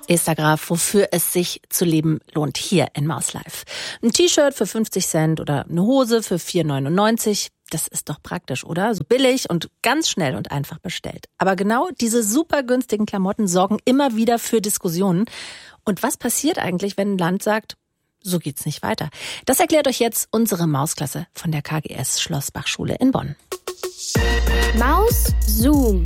Esther Graf, wofür es sich zu leben lohnt, hier in Maus Live. Ein T-Shirt für 50 Cent oder eine Hose für 4,99. Das ist doch praktisch, oder? So billig und ganz schnell und einfach bestellt. Aber genau diese super günstigen Klamotten sorgen immer wieder für Diskussionen. Und was passiert eigentlich, wenn ein Land sagt, so geht's nicht weiter? Das erklärt euch jetzt unsere Mausklasse von der KGS Schlossbachschule in Bonn. Maus Zoom.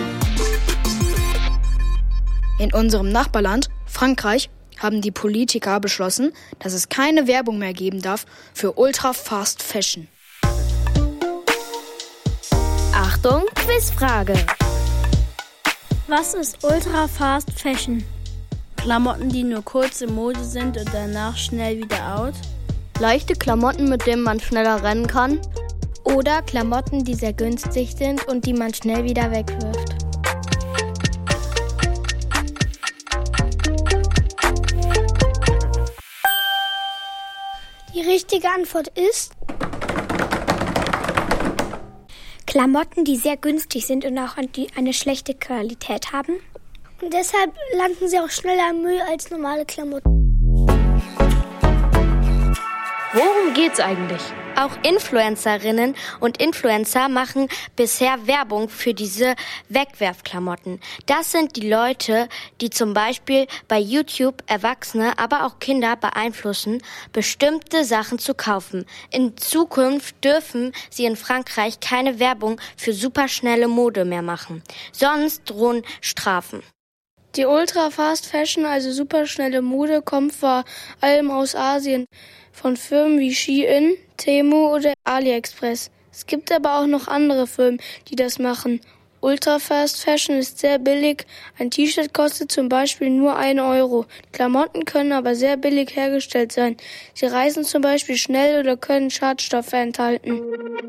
In unserem Nachbarland, Frankreich, haben die Politiker beschlossen, dass es keine Werbung mehr geben darf für Ultra Fast Fashion. Achtung, Quizfrage. Was ist Ultra Fast Fashion? Klamotten, die nur kurz in Mode sind und danach schnell wieder out? Leichte Klamotten, mit denen man schneller rennen kann? Oder Klamotten, die sehr günstig sind und die man schnell wieder wegwirft? Die richtige Antwort ist Klamotten, die sehr günstig sind und auch eine schlechte Qualität haben. Und deshalb landen sie auch schneller im Müll als normale Klamotten. Worum geht's eigentlich? Auch Influencerinnen und Influencer machen bisher Werbung für diese Wegwerfklamotten. Das sind die Leute, die zum Beispiel bei YouTube Erwachsene, aber auch Kinder beeinflussen, bestimmte Sachen zu kaufen. In Zukunft dürfen sie in Frankreich keine Werbung für superschnelle Mode mehr machen. Sonst drohen Strafen. Die Ultra Fast Fashion, also superschnelle Mode, kommt vor allem aus Asien, von Firmen wie Shein, Temu oder AliExpress. Es gibt aber auch noch andere Firmen, die das machen. Ultra Fast Fashion ist sehr billig. Ein T-Shirt kostet zum Beispiel nur 1 Euro. Klamotten können aber sehr billig hergestellt sein. Sie reißen zum Beispiel schnell oder können Schadstoffe enthalten.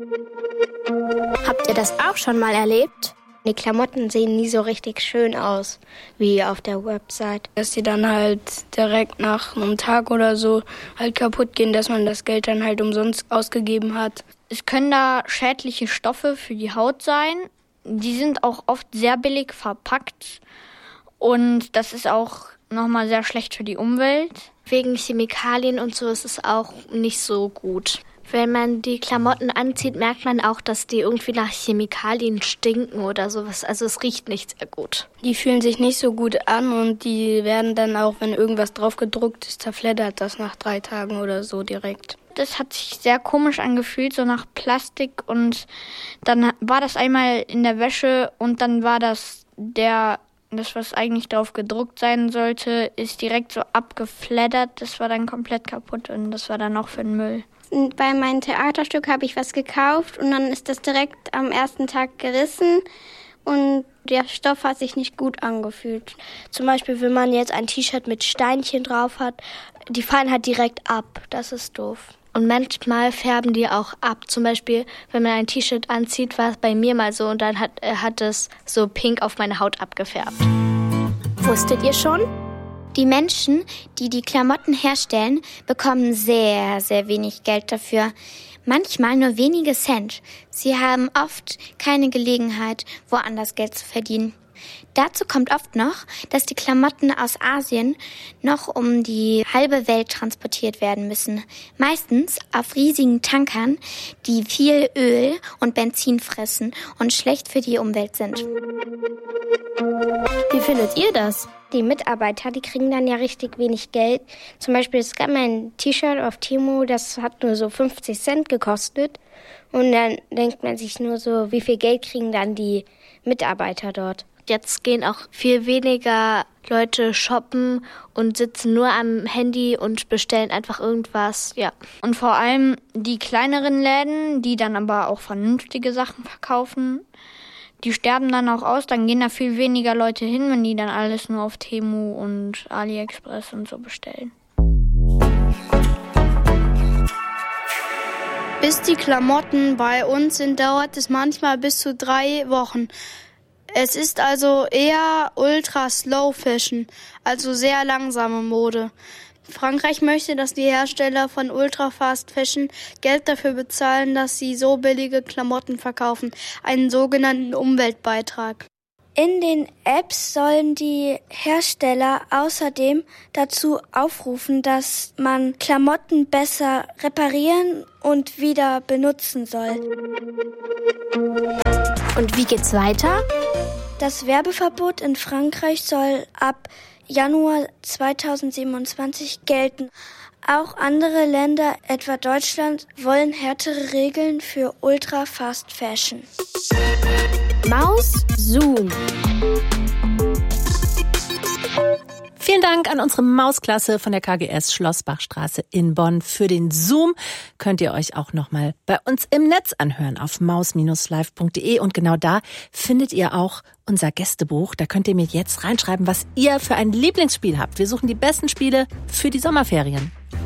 Habt ihr das auch schon mal erlebt? Die Klamotten sehen nie so richtig schön aus, wie auf der Website. Dass die dann halt direkt nach einem Tag oder so halt kaputt gehen, dass man das Geld dann halt umsonst ausgegeben hat. Es können da schädliche Stoffe für die Haut sein. Die sind auch oft sehr billig verpackt. Und das ist auch nochmal sehr schlecht für die Umwelt. Wegen Chemikalien und so ist es auch nicht so gut. Wenn man die Klamotten anzieht, merkt man auch, dass die irgendwie nach Chemikalien stinken oder sowas. Also es riecht nicht sehr gut. Die fühlen sich nicht so gut an und die werden dann auch, wenn irgendwas drauf gedruckt ist, zerfleddert das nach 3 Tagen oder so direkt. Das hat sich sehr komisch angefühlt, so nach Plastik. Und dann war das einmal in der Wäsche und dann war das, was eigentlich drauf gedruckt sein sollte, ist direkt so abgefleddert. Das war dann komplett kaputt und das war dann auch für den Müll. Bei meinem Theaterstück habe ich was gekauft und dann ist das direkt am ersten Tag gerissen und der Stoff hat sich nicht gut angefühlt. Zum Beispiel, wenn man jetzt ein T-Shirt mit Steinchen drauf hat, die fallen halt direkt ab. Das ist doof. Und manchmal färben die auch ab. Zum Beispiel, wenn man ein T-Shirt anzieht, war es bei mir mal so und dann hat es so pink auf meine Haut abgefärbt. Wusstet ihr schon? Die Menschen, die die Klamotten herstellen, bekommen sehr, sehr wenig Geld dafür. Manchmal nur wenige Cent. Sie haben oft keine Gelegenheit, woanders Geld zu verdienen. Dazu kommt oft noch, dass die Klamotten aus Asien noch um die halbe Welt transportiert werden müssen. Meistens auf riesigen Tankern, die viel Öl und Benzin fressen und schlecht für die Umwelt sind. Wie findet ihr das? Die Mitarbeiter, die kriegen dann ja richtig wenig Geld. Zum Beispiel, es gab mal ein T-Shirt auf Temu, das hat nur so 50 Cent gekostet. Und dann denkt man sich nur so, wie viel Geld kriegen dann die Mitarbeiter dort? Jetzt gehen auch viel weniger Leute shoppen und sitzen nur am Handy und bestellen einfach irgendwas, ja. Und vor allem die kleineren Läden, die dann aber auch vernünftige Sachen verkaufen, die sterben dann auch aus, dann gehen da viel weniger Leute hin, wenn die dann alles nur auf Temu und AliExpress und so bestellen. Bis die Klamotten bei uns sind, dauert es manchmal bis zu 3 Wochen. Es ist also eher Ultra Slow Fashion, also sehr langsame Mode. Frankreich möchte, dass die Hersteller von Ultra Fast Fashion Geld dafür bezahlen, dass sie so billige Klamotten verkaufen, einen sogenannten Umweltbeitrag. In den Apps sollen die Hersteller außerdem dazu aufrufen, dass man Klamotten besser reparieren und wieder benutzen soll. Und wie geht's weiter? Das Werbeverbot in Frankreich soll ab Januar 2027 gelten. Auch andere Länder, etwa Deutschland, wollen härtere Regeln für Ultra Fast Fashion. Maus Zoom. Vielen Dank an unsere Mausklasse von der KGS Schlossbachstraße in Bonn. Für den Zoom könnt ihr euch auch nochmal bei uns im Netz anhören auf maus-live.de. Und genau da findet ihr auch unser Gästebuch. Da könnt ihr mir jetzt reinschreiben, was ihr für ein Lieblingsspiel habt. Wir suchen die besten Spiele für die Sommerferien.